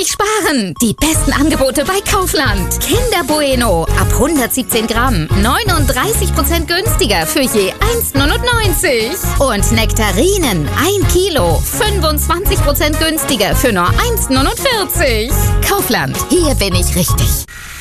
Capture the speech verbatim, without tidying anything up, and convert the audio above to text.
richtig sparen. Die besten Angebote bei Kaufland. Kinder Bueno ab hundertsiebzehn Gramm. neununddreißig Prozent günstiger für je eins neunundneunzig. Und Nektarinen ein Kilo. fünfundzwanzig Prozent günstiger für nur eins neunundvierzig. Kaufland, hier bin ich richtig.